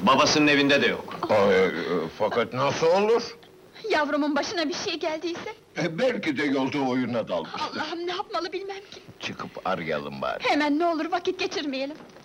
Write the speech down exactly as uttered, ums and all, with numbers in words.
Babasının evinde de yok. Ay, e, fakat nasıl olur? Yavrumun başına bir şey geldiyse? E, belki de yolda oyuna dalmıştır. Allah'ım, ne yapmalı bilmem ki! Çıkıp arayalım bari. Hemen, ne olur vakit geçirmeyelim!